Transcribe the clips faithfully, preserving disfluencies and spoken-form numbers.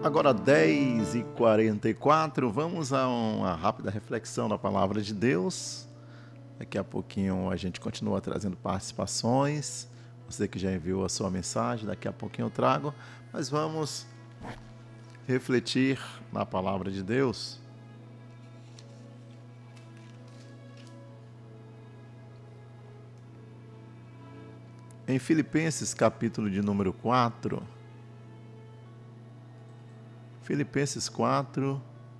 Agora dez e quarenta e quatro, vamos a uma rápida reflexão da Palavra de Deus. Daqui a pouquinho a gente continua trazendo participações. Você que já enviou a sua mensagem, daqui a pouquinho eu trago. Mas vamos refletir na Palavra de Deus. Em Filipenses, capítulo de número quatro. Filipenses quatro.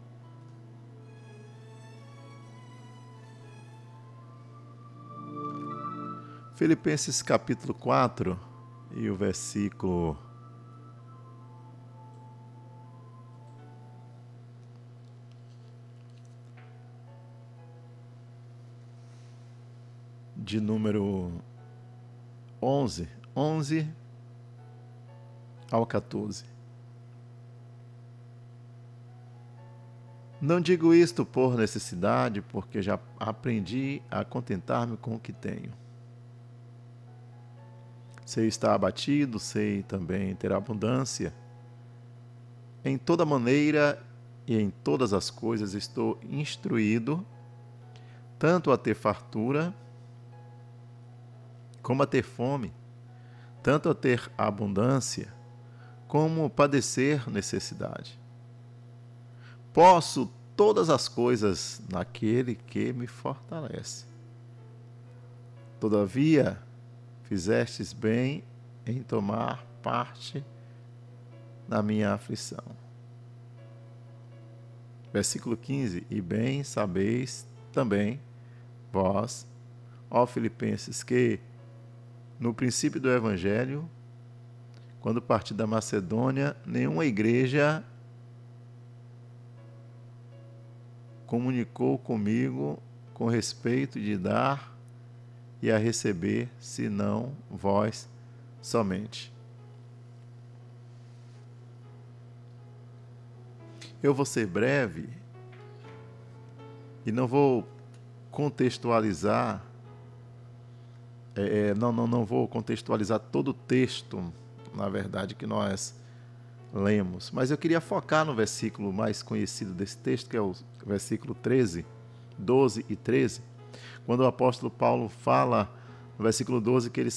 Filipenses capítulo quatro e o versículo de número onze, onze ao quatorze. Não digo isto por necessidade, porque já aprendi a contentar-me com o que tenho. Sei estar abatido, sei também ter abundância. Em toda maneira e em todas as coisas estou instruído, tanto a ter fartura, como a ter fome, tanto a ter abundância, como padecer necessidade. Posso todas as coisas naquele que me fortalece. Todavia, fizestes bem em tomar parte na minha aflição. Versículo quinze. E bem sabeis também, vós, ó Filipenses, que no princípio do Evangelho, quando parti da Macedônia, nenhuma igreja comunicou comigo com respeito de dar e a receber, senão vós somente. Eu vou ser breve e não vou contextualizar, é, não, não, não vou contextualizar todo o texto, na verdade, que nós lemos, mas eu queria focar no versículo mais conhecido desse texto, que é o versículo treze, doze e treze, quando o apóstolo Paulo fala no versículo doze que ele